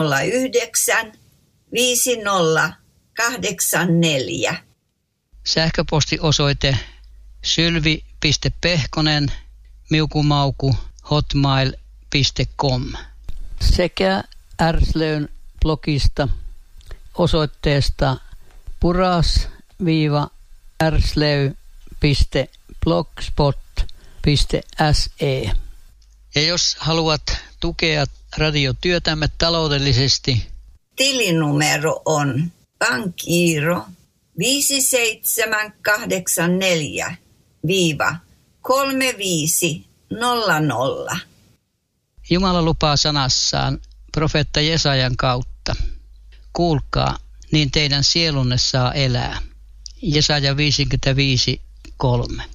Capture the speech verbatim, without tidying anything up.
nolla yhdeksän viisi nolla kahdeksan neljä. Sähköpostiosoite sylvi piste pehkonen miukumauku hotmail piste com sekä Ärslöyn blogista osoitteesta puras-ärslöy piste blogspot piste se. Ja jos haluat tukea radiotyötämme taloudellisesti, tilinumero on pankkiiro viisi seitsemän kahdeksan neljä kolme viisi nolla nolla. Jumala lupaa sanassaan profeetta Jesajan kautta. Kuulkaa, niin teidän sielunne saa elää. Jesaja viisikymmentäviisi kolme.